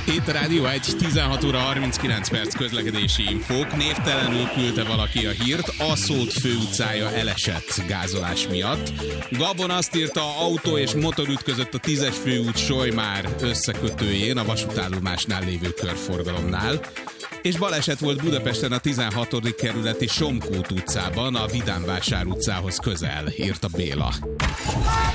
Itt a Rádió 1, 16 óra 39 perc közlekedési infók. Névtelenül küldte valaki a hírt, Aszód főutcája elesett gázolás miatt. Gabon azt írta, autó és motor ütközött a 10-es főút Solymár összekötőjén, a vasútállomásnál lévő körforgalomnál. És baleset volt Budapesten a 16. kerületi Somkút utcában, a Vidám Vásár utcához közel, írta Béla.